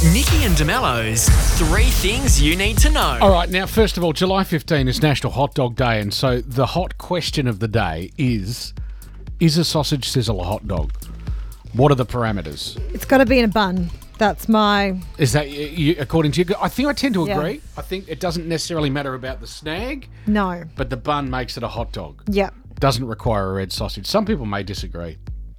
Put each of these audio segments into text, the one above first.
Nikki and DeMello's 3 things you need to know. All right, now, first of all, July 15 is National Hot Dog Day, and so the hot question of the day is a sausage sizzle a hot dog? What are the parameters? It's got to be in a bun. That's my... Is that, according to you? I think I tend to Yeah. agree. I think it doesn't necessarily matter about the snag, No. but the bun makes it a hot dog. Yep. Doesn't require a red sausage. Some people may disagree.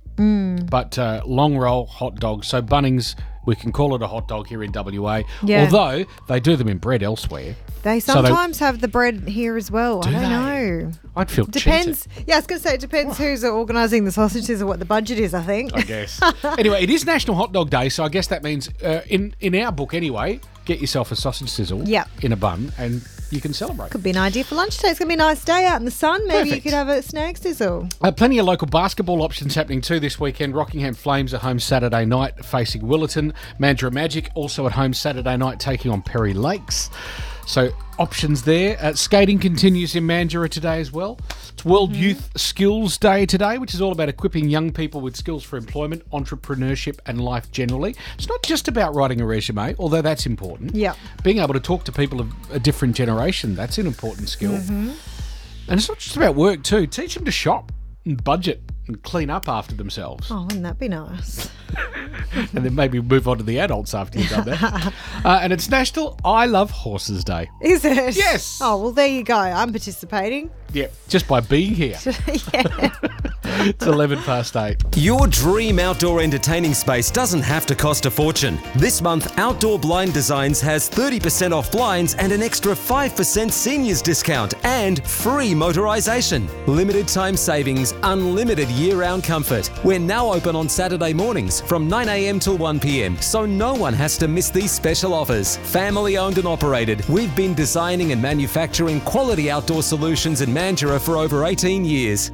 But long roll hot dogs. So Bunnings, we can call it a hot dog here in WA. Yeah. Although they do them in bread elsewhere. They sometimes have the bread here as well. I don't know. I'd feel Depends. cheated, Yeah, I was going to say it depends who's organising the sausages or what the budget is, I think. I guess. Anyway, it is National Hot Dog Day, so I guess that means in our book anyway, get yourself a sausage sizzle Yep. in a bun and you can celebrate. Could be an idea for lunch today. It's going to be a nice day out in the sun. Maybe Perfect. you could have a snag sizzle. Plenty of local basketball options happening too this weekend. Rockingham Flames at home Saturday night facing Willetton. Mandurah Magic also at home Saturday night taking on Perry Lakes. So options there. Skating continues in Mandurah today as well. It's World Youth Skills Day today, which is all about equipping young people with skills for employment, entrepreneurship and life generally. It's not just about writing a resume, although that's important. Yeah. Being able to talk to people of a different generation, that's an important skill. And it's not just about work too. Teach them to shop and budget and clean up after themselves. Oh, wouldn't that be nice? And then maybe move on to the adults after you've done that. And it's National I Love Horses Day. Is it? Yes. Oh, well, there you go. I'm participating. Yeah, just by being here. Yeah. It's 8:11. Your dream outdoor entertaining space doesn't have to cost a fortune. This month, Outdoor Blind Designs has 30% off blinds and an extra 5% seniors discount and free motorisation. Limited time savings, unlimited year-round comfort. We're now open on Saturday mornings from 9 a.m. till 1 p.m, so no one has to miss these special offers. Family owned and operated, we've been designing and manufacturing quality outdoor solutions in Mandurah for over 18 years.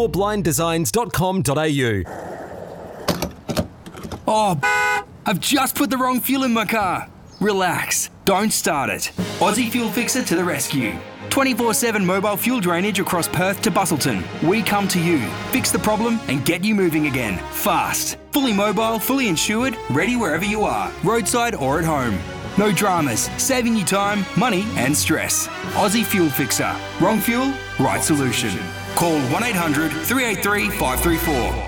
OutdoorBlindDesigns.com.au. Oh, I've just put the wrong fuel in my car. Relax, don't start it. Aussie Fuel Fixer to the rescue. 24/7 mobile fuel drainage across Perth to Busselton. We come to you, fix the problem and get you moving again. Fast. Fully mobile, fully insured, ready wherever you are, roadside or at home. No dramas, saving you time, money and stress. Aussie Fuel Fixer. Wrong fuel, right solution. Call 1800 383 534.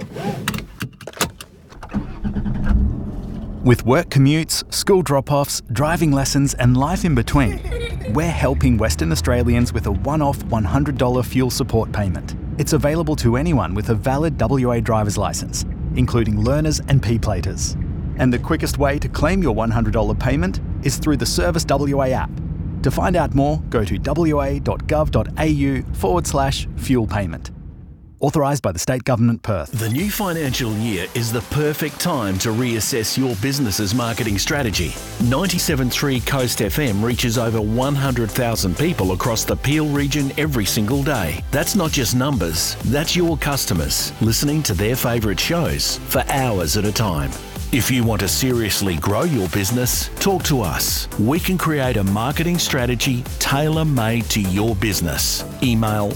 With work commutes, school drop-offs, driving lessons and life in between, we're helping Western Australians with a one-off $100 fuel support payment. It's available to anyone with a valid WA driver's licence, including learners and P-platers. And the quickest way to claim your $100 payment is through the Service WA app. To find out more, go to wa.gov.au/fuel payment. Authorised by the State Government, Perth. The new financial year is the perfect time to reassess your business's marketing strategy. 97.3 Coast FM reaches over 100,000 people across the Peel region every single day. That's not just numbers, that's your customers listening to their favourite shows for hours at a time. If you want to seriously grow your business, talk to us. We can create a marketing strategy tailor-made to your business. Email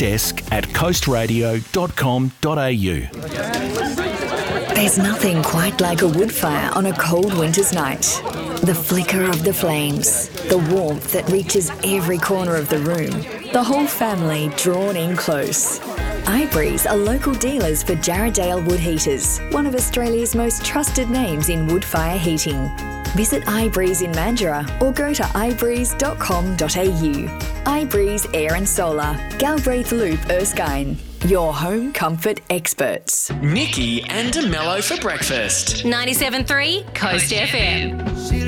frontdesk@coastradio.com.au. There's nothing quite like a wood fire on a cold winter's night. The flicker of the flames, the warmth that reaches every corner of the room, the whole family drawn in close. iBreeze are local dealers for Jarrahdale Wood Heaters, one of Australia's most trusted names in wood fire heating. Visit iBreeze in Mandurah or go to ibreeze.com.au. iBreeze Air and Solar, Galbraith Loop, Erskine. Your home comfort experts. Nikki and DeMello for breakfast. 97.3 Coast FM.